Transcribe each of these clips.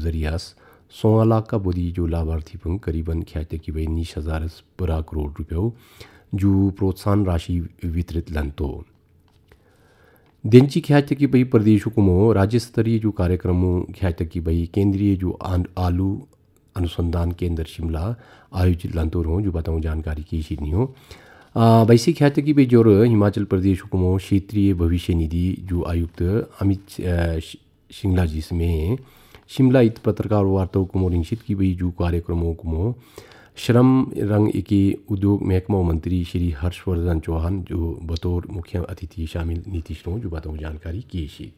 जरिया 16 लाख का बोदी जो लाभार्थी पंग करीबन ख्याते की भाई 19,000 पूरा करोड़ रुपये जो प्रोत्साहन राशि वितरित लंतो देंची ख्याते की भाई प्रदेशों को राज्य स्तरीय जो कार्यक्रमों ख्याते की भाई केंद्रीय जो आलू अनुसंधान केंद्र शिमला आयोजित लंतो रहो जो बताऊँ जानकारी की शीत नहीं हो वैसे ख्याते की भाई जोर हिमाचल प्रदेश हुकुमो क्षेत्रीय भविष्य निधि जो आयुक्त अमित सिंगला जी में शिमला इत पत्रकार वार्ता को रिंशित की भाई जो कार्यक्रमों को श्रम रंग एके उद्योग महकमा मंत्री श्री हर्षवर्धन चौहान जो बतौर मुख्य अतिथि शामिल नीतीश रहो जो बताऊँ जानकारी की शीत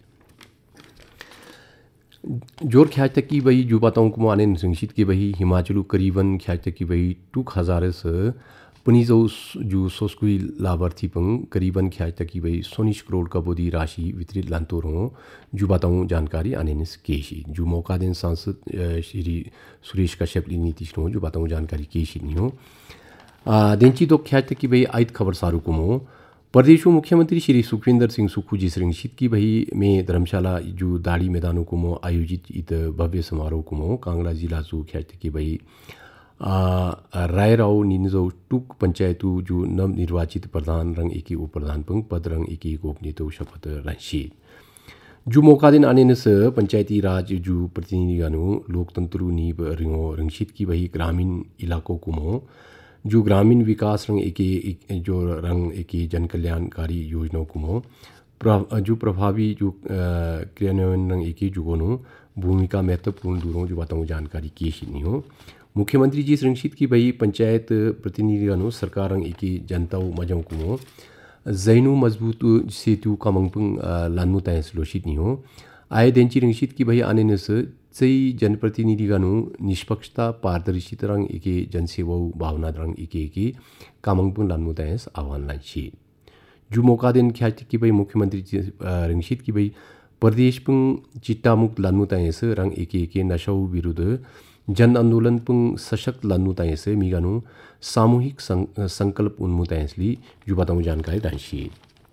जोर ख्यात तक की भाई जो बताऊँ को आने संक्षिप्त की भाई हिमाचल करीबन ख्यात तक की भाई 2,000 से पनीजो जो सोस्कुई लाभार्थी पंग करीबन ख्यात तक की भाई 19 करोड़ का बोदी राशि वितरित लांतो रहो जो बताऊँ जानकारी आने केशी जो मौका दें सांसद श्री सुरेश कश्यप नीतीश रहो जो बताऊँ जानकारी केशी नहीं हो देंची तो ख्यात तक की भाई आयत खबर सारू कुमो प्रदेशों मुख्यमंत्री श्री सुखविंदर सिंह सुक्खू जी श्रृंगशित की भाई में धर्मशाला जो दाड़ी मैदानों को आयोजित इत भव्य समारोह को कांगड़ा जिला जो ख्यात की भाई रायराव निनजो टुक पंचायतु जो नव निर्वाचित प्रधान रंग एकी उप प्रधान पंग पद रंग एकी गोपनीयता शपथ राशि जो मौका दिन आने से पंचायती राज जो प्रतिनिधिगणों लोकतंत्र नीब रिंगो रंगशित की वही ग्रामीण इलाकों को जो ग्रामीण विकास रंग एके जो रंग एके जन कल्याणकारी योजनाओं को जो प्रभावी जो क्रियान्वयन रंग एके जुगोनो भूमिका महत्वपूर्ण दूरों जो बताऊँ जानकारी की नहीं हो मुख्यमंत्री जी श्रृंगशित की भाई पंचायत प्रतिनिधिगणों सरकार रंग एके जनता मजों को जैनु मजबूत सेतु कामंगपुंग लानमु तायस लोशित नहीं हो आए देंची रंगशित की भाई आने से सही जनप्रतिनिधिगणों निष्पक्षता पारदर्शिता रंग एके जनसेवा भावना रंग एके कामंगपुंग लानमु तायस आह्वान लांची जो मौका दिन ख्यात की भाई मुख्यमंत्री रंगशित की भाई प्रदेश पुंग चिट्टा मुक्त लानमु तायस रंग एके नशाऊ विरुद्ध जन आंदोलन पुंग सशक्त लानमु तायस मीगानु सामूहिक संकल्प उन्मु तायसली जो बताऊँ जानकारी राशि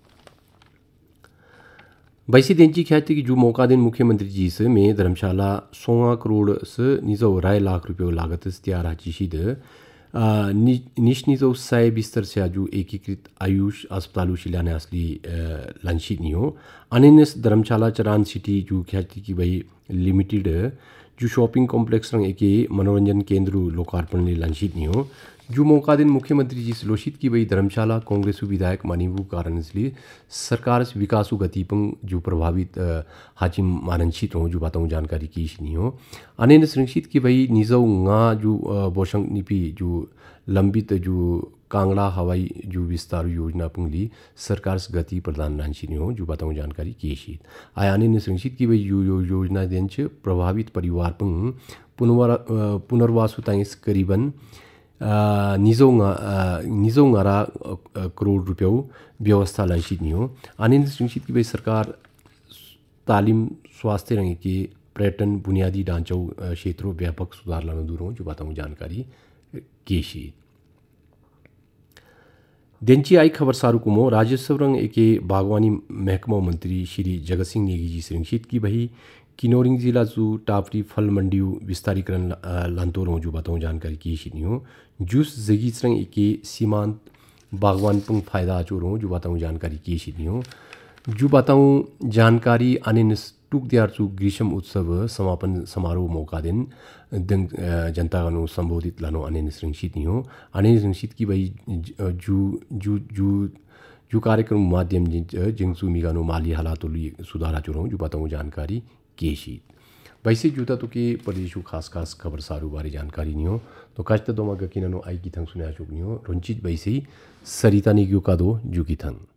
वैसे देंची ख्याति की जो मौका दिन मुख्यमंत्री जी से में धर्मशाला 16 करोड़ से 9 लाख रुपये लागत तैयार हाचिशीद निजो साय बिस्तर से जो एकीकृत आयुष अस्पताल शिलान्यास ली लांशित नहीं हो अनिनस धर्मशाला चरान सिटी जो ख्याति की भाई लिमिटेड जो शॉपिंग कॉम्प्लेक्स रंग एके मनोरंजन केंद्र लोकार्पण ले लांशित नहीं हो जो मौका दिन मुख्यमंत्री जी लोशित की भाई धर्मशाला कांग्रेस विधायक मानिवु कारण इसलिए सरकार विकास गतिपंग जो प्रभावित हाचिम मानसित हो जो बताऊँ जानकारी की नहीं हो अने श्रृंगशित की भाई निजौ nga जो बोशंग निपी जो लंबित जो कांगड़ा हवाई जो विस्तार योजना पुंगली सरकार गति प्रदान नांशी नहीं हो जो बताऊँ जानकारी की शीत आयाने ने श्रृंगशित की भाई योजना देंच प्रभावित परिवार पुंग पुनर्वासु ताइस करीबन निजोंगारा करोड़ रुपये व्यवस्था लांशित नहीं हो आनंद श्रृंगशित की भाई सरकार तालीम स्वास्थ्य रंग के पर्यटन बुनियादी ढांचों क्षेत्रों व्यापक सुधार लाना दूर हो जो बताऊँ जानकारी केशी देंची आई खबर सारू कुमो राजस्व रंग एके बागवानी महकमा मंत्री श्री जगत सिंह नेगी जी श्रृंगशित की भाई किन्नौर जिला जो टापरी फल मंडी विस्तारीकरण लांतो रहो जो बताऊँ जानकारी की नहीं हो जूस जगी रंग एके सीमांत बागवान पुंग फायदा आचो रहो जो बताऊँ जानकारी की नहीं हो जो बताऊँ जानकारी आने टूक दियार चु ग्रीष्म उत्सव समापन समारोह मौका दिन जनता का संबोधित लानो अने श्रृंगशित नहीं हो अने श्रृंगशित की भाई जो कार्यक्रम माध्यम जिंगसु मिगानो माली हालात सुधारा चो रहो जो बताऊँ जानकारी केशी वैसे जूता तो के प्रदेशु खास खबर सारू बारे जानकारी नहीं हो तो काश्त दोमा गकिनो आई की थंग सुने चुक नहीं हो रुंचित वैसे ही सरिता निग्यू का दो जू की थंग